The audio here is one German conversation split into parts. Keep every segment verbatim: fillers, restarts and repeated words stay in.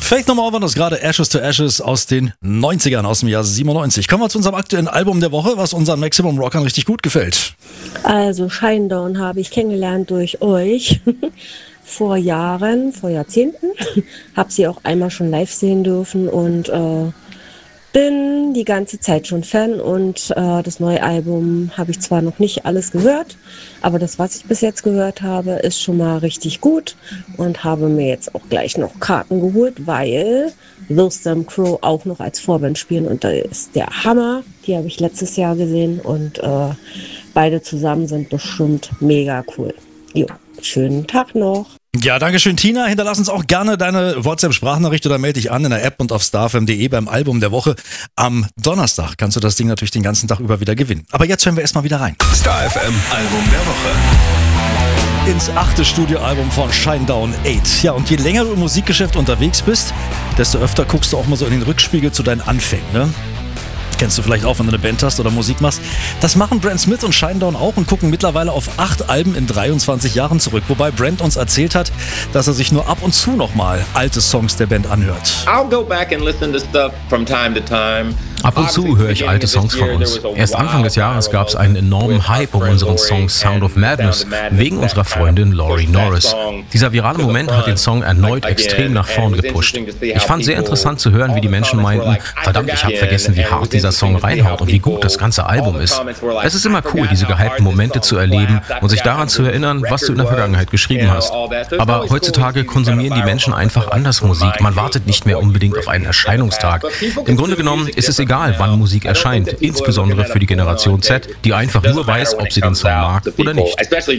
Faith No More war das gerade, Ashes to Ashes aus den neunzigern, aus dem Jahr siebenundneunzig. Kommen wir zu unserem aktuellen Album der Woche, was unseren Maximum Rockern richtig gut gefällt. Also Shinedown habe ich kennengelernt durch euch vor Jahren, vor Jahrzehnten. Habe sie auch einmal schon live sehen dürfen und äh, bin die ganze Zeit schon Fan. Und äh, das neue Album habe ich zwar noch nicht alles gehört, aber das, was ich bis jetzt gehört habe, ist schon mal richtig gut. Und habe mir jetzt auch gleich noch Karten geholt, weil Those Damn Crow auch noch als Vorband spielen. Und da ist der Hammer. Die habe ich letztes Jahr gesehen und äh, beide zusammen sind bestimmt mega cool. Jo, schönen Tag noch. Ja, danke schön, Tina. Hinterlass uns auch gerne deine WhatsApp-Sprachnachricht oder melde dich an in der App und auf starfm punkt de beim Album der Woche. Am Donnerstag kannst du das Ding natürlich den ganzen Tag über wieder gewinnen. Aber jetzt hören wir erstmal wieder rein. StarFM Album der Woche. Ins achte Studioalbum von Shinedown acht. Ja, und je länger du im Musikgeschäft unterwegs bist, desto öfter guckst du auch mal so in den Rückspiegel zu deinen Anfängen, ne? Kennst du vielleicht auch, wenn du eine Band hast oder Musik machst. Das machen Brent Smith und Shinedown auch und gucken mittlerweile auf acht Alben in dreiundzwanzig Jahren zurück. Wobei Brent uns erzählt hat, dass er sich nur ab und zu nochmal alte Songs der Band anhört. I'll go back and listen to stuff from time to time. Ab und zu höre ich alte Songs von uns. Erst Anfang des Jahres gab es einen enormen Hype um unseren Song Sound of Madness wegen unserer Freundin Laurie Norris. Dieser virale Moment hat den Song erneut extrem nach vorn gepusht. Ich fand sehr interessant zu hören, wie die Menschen meinten, verdammt, ich habe vergessen, wie hart dieser Song reinhaut und wie gut das ganze Album ist. Es ist immer cool, diese gehypten Momente zu erleben und sich daran zu erinnern, was du in der Vergangenheit geschrieben hast. Aber heutzutage konsumieren die Menschen einfach anders Musik. Man wartet nicht mehr unbedingt auf einen Erscheinungstag. Im Grunde genommen ist es egal, wann Musik erscheint, insbesondere für die Generation Z, die einfach nur weiß, ob sie den Song mag oder nicht.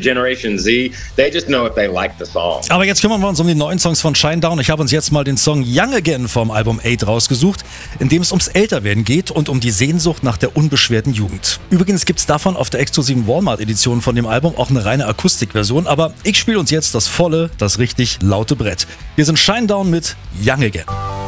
Aber jetzt kümmern wir uns um die neuen Songs von Shinedown. Ich habe uns jetzt mal den Song Young Again vom Album acht rausgesucht, in dem es ums Älterwerden geht und um die Sehnsucht nach der unbeschwerten Jugend. Übrigens gibt es davon auf der exklusiven Walmart-Edition von dem Album auch eine reine Akustikversion, aber ich spiele uns jetzt das volle, das richtig laute Brett. Wir sind Shinedown mit Young Again.